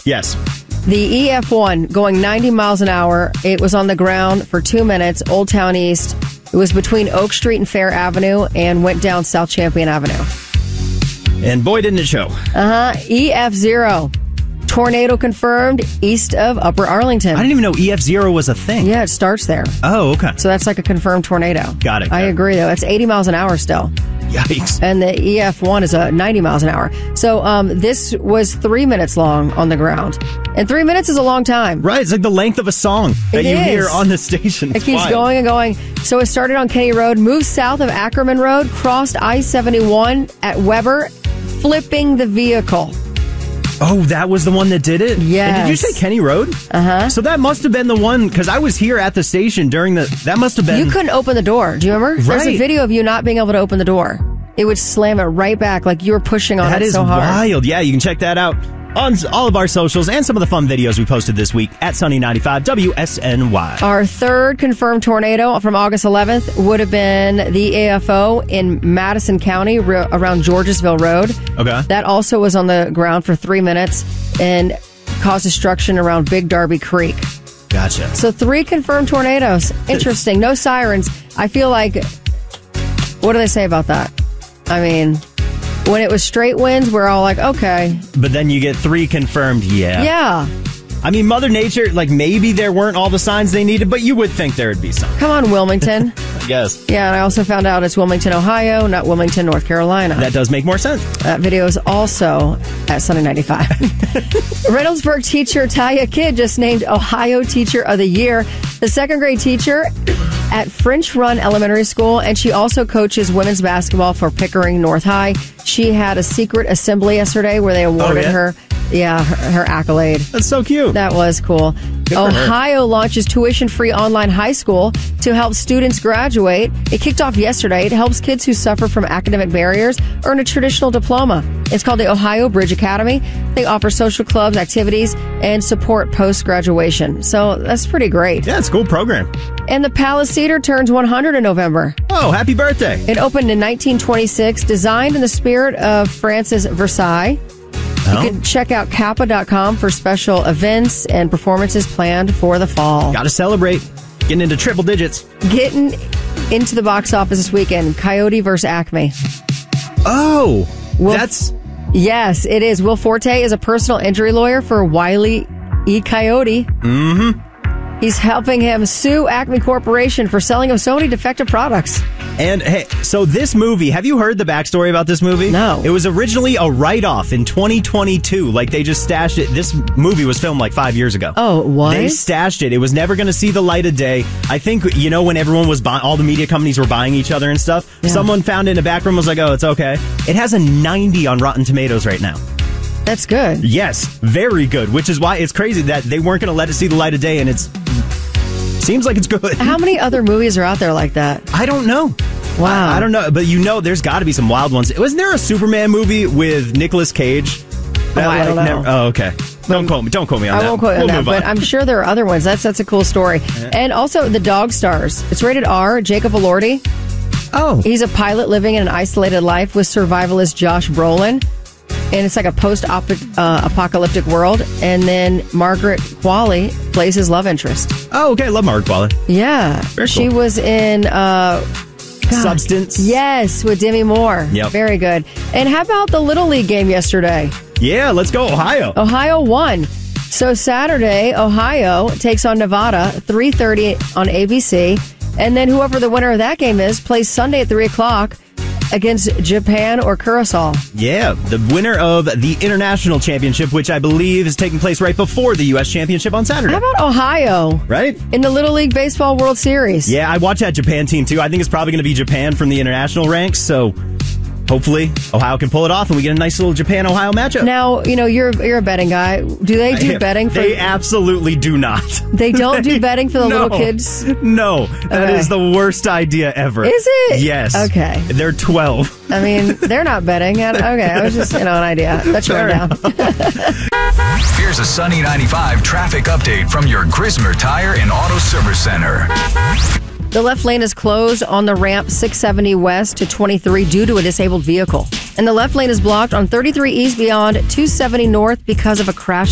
Yes. The EF1 going 90 miles an hour. It was on the ground for 2 minutes, Old Town East. It was between Oak Street and Fair Avenue and went down South Champion Avenue. And boy, didn't it show. EF0. Tornado confirmed east of Upper Arlington. I didn't even know EF0 was a thing. Yeah, it starts there. Oh, okay. So that's like a confirmed tornado. Got it. I agree, though. It's 80 miles an hour still. Yikes. And the EF1 is 90 miles an hour. So this was 3 minutes long on the ground. And 3 minutes is a long time. Right. It's like the length of a song that you hear on the station. It keeps going and going. So it started on Kenny Road, moved south of Ackerman Road, crossed I-71 at Weber, flipping the vehicle. Oh, that was the one that did it? Yes. And did you say Kenny Road? Uh-huh. So that must have been the one, because I was here at the station during that must have been... You couldn't open the door. Do you remember? Right. There's a video of you not being able to open the door. It would slam it right back like you were pushing on it so hard. That is wild. Yeah, you can check that out on all of our socials and some of the fun videos we posted this week at Sunny95 WSNY. Our third confirmed tornado from August 11th would have been the AFO in Madison County around Georgesville Road. Okay. That also was on the ground for 3 minutes and caused destruction around Big Darby Creek. Gotcha. So 3 confirmed tornadoes. Interesting. No sirens. I feel like, what do they say about that? I mean, when it was straight winds, we're all like, okay. But then you get 3 confirmed, Yeah. I mean, Mother Nature, like maybe there weren't all the signs they needed, but you would think there would be some. Come on, Wilmington. I guess. Yeah, and I also found out it's Wilmington, Ohio, not Wilmington, North Carolina. That does make more sense. That video is also at Sunny 95. Reynoldsburg teacher Talia Kidd just named Ohio Teacher of the Year. The second grade teacher at French Run Elementary School, and she also coaches women's basketball for Pickering North High. She had a secret assembly yesterday where they awarded her her accolade. That's so cute. That was cool. Ohio launches tuition-free online high school to help students graduate. It kicked off yesterday. It helps kids who suffer from academic barriers earn a traditional diploma. It's called the Ohio Bridge Academy. They offer social clubs, activities, and support post-graduation. So that's pretty great. Yeah, it's a cool program. And the Palace Theater turns 100 in November. Oh, happy birthday. It opened in 1926, designed in the spirit of France's Versailles. You can check out Kappa.com for special events and performances planned for the fall. Got to celebrate. Getting into triple digits. Getting into the box office this weekend. Coyote vs. Acme. Oh, Yes, it is. Will Forte is a personal injury lawyer for Wile E. Coyote. Mm-hmm. He's helping him sue Acme Corporation for selling him so many defective products. And hey, so this movie, have you heard the backstory about this movie? No. It was originally a write-off in 2022. Like, they just stashed it. This movie was filmed like 5 years ago. Oh, what? They stashed it. It was never going to see the light of day. I think, when everyone was buying, all the media companies were buying each other and stuff, someone found it in a back room, was like, oh, it's okay. It has a 90 on Rotten Tomatoes right now. That's good. Yes, very good, which is why it's crazy that they weren't going to let it see the light of day, and seems like it's good. How many other movies are out there like that? I don't know. Wow. I don't know, but there's got to be some wild ones. Wasn't there a Superman movie with Nicolas Cage? I don't know. Okay. Don't quote me on that. I won't quote you on that, but I'm sure there are other ones. That's a cool story. Yeah. And also The Dog Stars. It's rated R. Jacob Elordi. Oh. He's a pilot living in an isolated life with survivalist Josh Brolin. And it's like a post-apocalyptic world. And then Margaret Qualley plays his love interest. Oh, okay. I love Margaret Qualley. Yeah. Very cool. She was in... Substance. Yes, with Demi Moore. Yep. Very good. And how about the Little League game yesterday? Yeah, let's go, Ohio. Ohio won. So Saturday, Ohio takes on Nevada, 3:30 on ABC. And then whoever the winner of that game is plays Sunday at 3 o'clock against Japan or Curacao. Yeah, the winner of the International Championship, which I believe is taking place right before the U.S. Championship on Saturday. How about Ohio? Right? In the Little League Baseball World Series. Yeah, I watch that Japan team, too. I think it's probably going to be Japan from the international ranks, so hopefully Ohio can pull it off and we get a nice little Japan-Ohio matchup. Now, you're a betting guy. Do they do betting for... They absolutely do not. They don't do betting for the little kids? No. That is the worst idea ever. Is it? Yes. Okay. They're 12. I mean, they're not betting. Okay, I was just, an idea. That's your down. Here's a Sunny 95 traffic update from your Grismer Tire and Auto Service Center. The left lane is closed on the ramp 670 west to 23 due to a disabled vehicle. And the left lane is blocked on 33 east beyond 270 north because of a crash